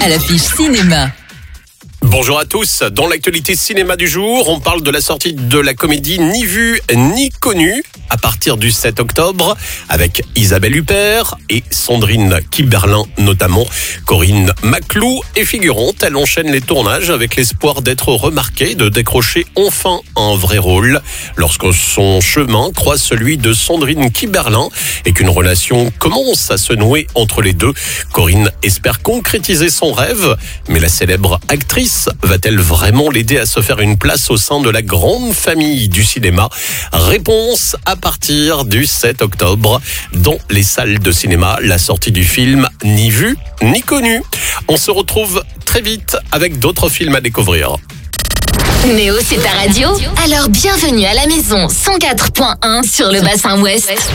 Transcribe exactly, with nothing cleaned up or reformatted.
à l'affiche cinéma. Bonjour à tous. Dans l'actualité cinéma du jour, on parle de la sortie de la comédie Ni vu ni connu à partir du sept octobre avec Isabelle Huppert et Sandrine Kiberlin notamment. Corinne Maclou est figurante. Elle enchaîne les tournages avec l'espoir d'être remarquée, de décrocher enfin un vrai rôle. Lorsque son chemin croise celui de Sandrine Kiberlin et qu'une relation commence à se nouer entre les deux, Corinne espère concrétiser son rêve. Mais la célèbre actrice va-t-elle vraiment l'aider à se faire une place au sein de la grande famille du cinéma ? Réponse à partir du sept octobre dans les salles de cinéma, la sortie du film Ni vu ni connu. On se retrouve très vite avec d'autres films à découvrir. Néo, c'est ta radio ? Alors bienvenue à la maison cent quatre point un sur le bassin ouest.